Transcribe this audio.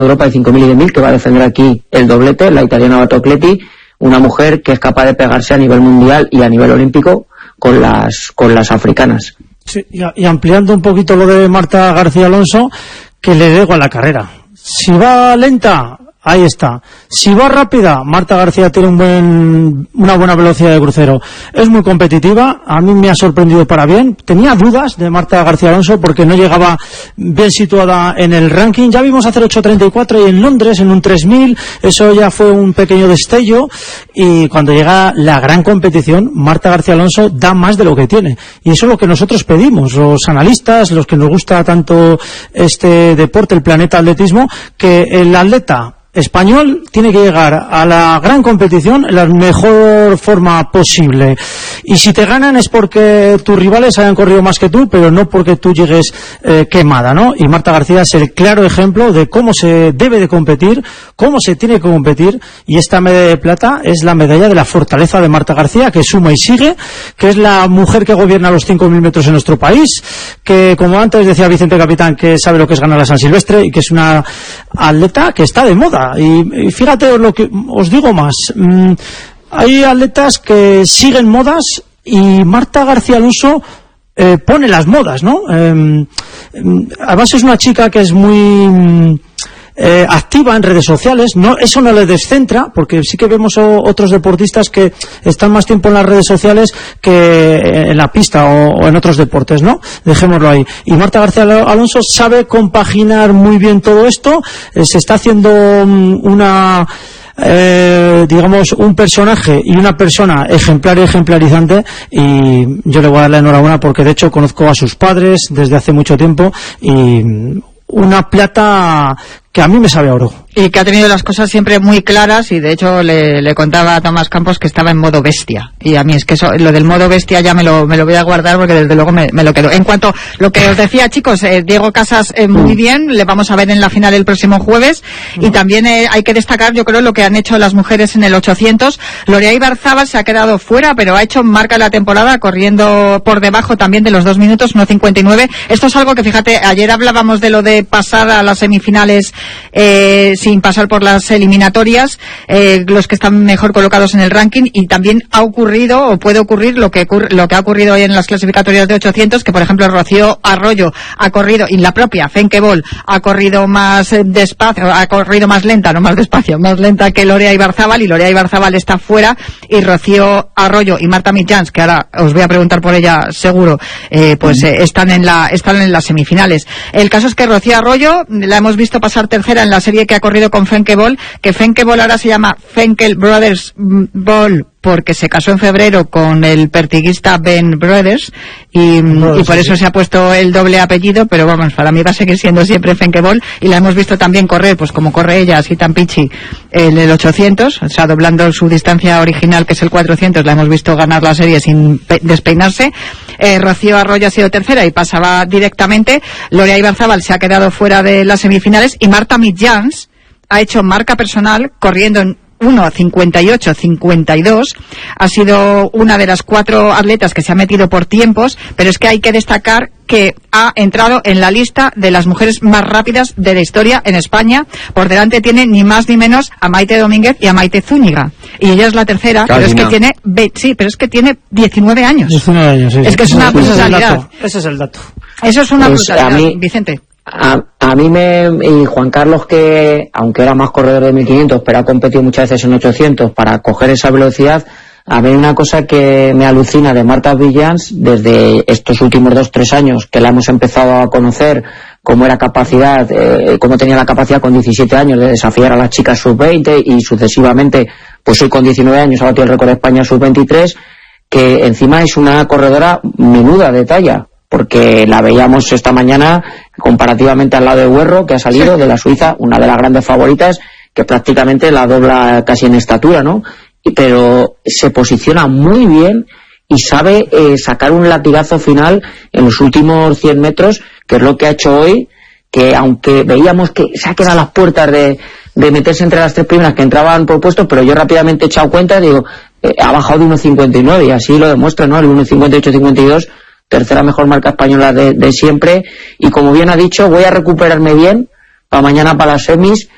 Europa de 5.000 y de 1.000, que va a defender aquí el doblete, la italiana Battocletti, una mujer que es capaz de pegarse a nivel mundial y a nivel olímpico con las africanas. Sí, y ampliando un poquito lo de Marta García Alonso, que le dé igual la carrera. Si va lenta, ahí está. Si va rápida, Marta García tiene una buena velocidad de crucero. Es muy competitiva, a mí me ha sorprendido para bien. Tenía dudas de Marta García Alonso porque no llegaba bien situada en el ranking. Ya vimos hacer 8.34 y en Londres, en un 3.000, eso ya fue un pequeño destello. Y cuando llega la gran competición, Marta García Alonso da más de lo que tiene. Y eso es lo que nosotros pedimos, los analistas, los que nos gusta tanto este deporte, el planeta atletismo, que el atleta español tiene que llegar a la gran competición en la mejor forma posible, y si te ganan es porque tus rivales hayan corrido más que tú, pero no porque tú llegues quemada, ¿no? Y Marta García es el claro ejemplo de cómo se debe de competir, cómo se tiene que competir, y esta medalla de plata es la medalla de la fortaleza de Marta García, que suma y sigue, que es la mujer que gobierna los 5.000 metros en nuestro país, que como antes decía Vicente Capitán, que sabe lo que es ganar la San Silvestre y que es una atleta que está de moda. Y fíjate lo que os digo más, hay atletas que siguen modas y Marta García Alonso pone las modas, ¿no? Además es una chica que es muy activa en redes sociales, no, eso no le descentra, porque sí que vemos otros deportistas que están más tiempo en las redes sociales que en la pista o en otros deportes, ¿no? Dejémoslo ahí. Y Marta García Alonso sabe compaginar muy bien todo esto, se está haciendo digamos un personaje y una persona ejemplar y ejemplarizante, y yo le voy a dar la enhorabuena porque de hecho conozco a sus padres desde hace mucho tiempo, y una plata que a mí me sabe a oro. Y que ha tenido las cosas siempre muy claras, y de hecho le contaba a Tomás Campos que estaba en modo bestia, y a mí es que eso, lo del modo bestia ya me lo voy a guardar porque desde luego me lo quedo. En cuanto a lo que os decía, chicos, Diego Casas muy bien, le vamos a ver en la final el próximo jueves, y también hay que destacar, yo creo, lo que han hecho las mujeres en el 800. Lorea Ibarzábal se ha quedado fuera, pero ha hecho marca la temporada corriendo por debajo también de los 2 minutos, 1.59. Esto es algo que, fíjate, ayer hablábamos de lo de pasar a las semifinales sin pasar por las eliminatorias, los que están mejor colocados en el ranking, y también ha ocurrido o puede ocurrir lo que ha ocurrido hoy en las clasificatorias de 800, que por ejemplo Rocío Arroyo ha corrido, y la propia Fenke Bol ha corrido más despacio, ha corrido más lenta, no más despacio, más lenta que Lorea Ibarzábal, y Lorea Ibarzábal está fuera, y Rocío Arroyo y Marta Mitjans, que ahora os voy a preguntar por ella seguro, están en las semifinales. El caso es que Rocío Arroyo la hemos visto pasar tercera en la serie que ha corrido con Fenke Bol, que Fenke Bol ahora se llama Fenkel Brothers Bol porque se casó en febrero con el pertiguista Ben Brothers, y por eso se ha puesto el doble apellido, pero vamos, para mí va a seguir siendo siempre Fenke Bol, y la hemos visto también correr, pues como corre ella, así tan pichi, en el 800, o sea, doblando su distancia original, que es el 400, la hemos visto ganar la serie sin despeinarse. Rocío Arroyo ha sido tercera y pasaba directamente. Lorea Ibarzábal se ha quedado fuera de las semifinales, y Marta Mitjans ha hecho marca personal corriendo en 1.58.52, ha sido una de las 4 atletas que se ha metido por tiempos, pero es que hay que destacar que ha entrado en la lista de las mujeres más rápidas de la historia en España. Por delante tiene ni más ni menos a Maite Domínguez y a Maite Zúñiga, y ella es la tercera, pero es que tiene 19 años. 19 años, sí. Es que es una brutalidad. Ese es el dato. Eso es una brutalidad, Vicente. A mí y Juan Carlos, que aunque era más corredor de 1500, pero ha competido muchas veces en 800 para coger esa velocidad, a mí una cosa que me alucina de Marta Mitjans desde estos últimos 2-3 años que la hemos empezado a conocer, cómo era capacidad, cómo tenía la capacidad con 17 años de desafiar a las chicas sub-20, y sucesivamente, pues hoy con 19 años ha batido el récord de España sub-23, que encima es una corredora menuda de talla, porque la veíamos esta mañana comparativamente al lado de Huerro, que ha salido de la Suiza, una de las grandes favoritas, que prácticamente la dobla casi en estatura, ¿no? Pero se posiciona muy bien y sabe sacar un latigazo final en los últimos 100 metros, que es lo que ha hecho hoy, que aunque veíamos que se ha quedado a las puertas de meterse entre las 3 primeras que entraban por puestos, pero yo rápidamente he echado cuenta y digo, ha bajado de 1.59, y así lo demuestra, ¿no? El 1.58-52, tercera mejor marca española de siempre, y como bien ha dicho, voy a recuperarme bien para mañana, para las semis,